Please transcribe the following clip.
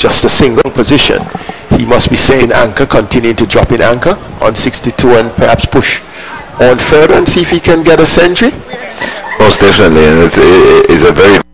just a single position. He must be staying anchor, continuing to drop in anchor on 62 and perhaps push on further and see if he can get a century. Most definitely, and it's a very